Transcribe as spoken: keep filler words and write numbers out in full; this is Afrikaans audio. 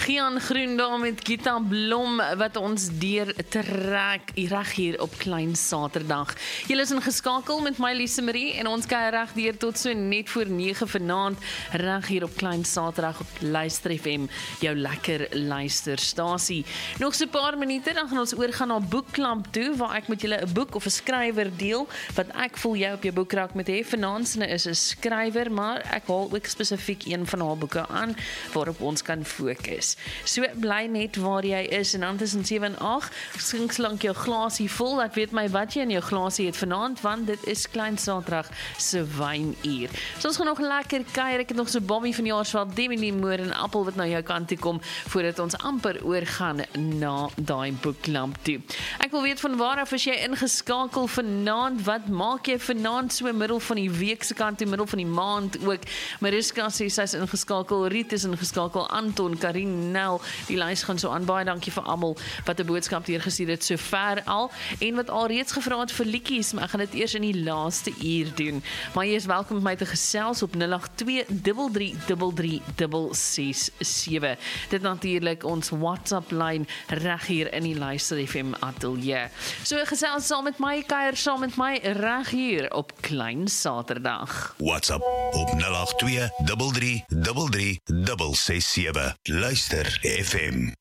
Gian Groendaal met Gita Blom wat ons deur trek reg hier op Klein Saterdag. Julle is ingeskakel met my Lise Marie en ons kuier reg deur tot so net voor nege vanaand reg hier op Klein Saterdag op Luister F M, jou lekker luisterstasie. Nog so 'n paar minute dan gaan ons oorgaan na Boekklub toe waar ek met julle 'n boek of 'n skrywer deel wat ek voel jy op jou boekrak moet hê. Vanaand se is 'n skrywer, maar ek haal ook spesifiek een van haar boeke aan waarop ons kan fokus. So bly net waar jy is en dan tussen sewe en agt, skink slank jou glasie vol, laat weet my wat jy in jou glasie het vanaand, want dit is Klein Saterdag se wynuur. So ons gaan nog lekker kuier, ek het nog so Bobby van Jaarsveld, Demi Moore en Appel wat na jou kant toe kom, voordat ons amper oorgaan na daai boekklub toe. Ek wil weet van waar af is jy ingeskakel vanaand, wat maak jy vanaand so middel van die week se kant toe, middel van die maand ook. Mariska sê sy is ingeskakel, Riet is ingeskakel, Anton, Karin, Nel, die lys gaan so aan. Baie dankie vir almal wat 'n boodskap deurgestuur het so ver al en wat al reeds gevra het vir liedjies, maar ek gaan dit eers in die laaste uur doen. Maar jy is welkom met my te gesels op nul agt twee, drie drie drie drie ses sewe. Dit natuurlik ons WhatsApp lyn reg hier in die Luister F M ateljee. So gesels saam met my, kuier saam met my reg hier op Klein Saterdag. WhatsApp op nul agt twee, drie drie drie drie ses ses sewe. Luister F M.